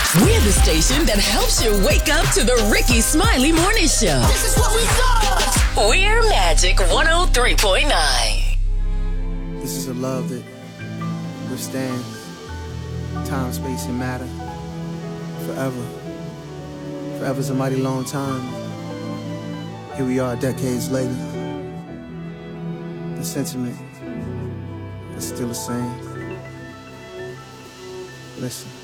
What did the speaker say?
We're the station that helps you wake up to the Ricky Smiley Morning Show. This is what we thought. We're Magic 103.9. This is a love that withstands time, space, and matter forever. Forever's a mighty long time. Here we are decades later. The sentiment is still the same. Listen.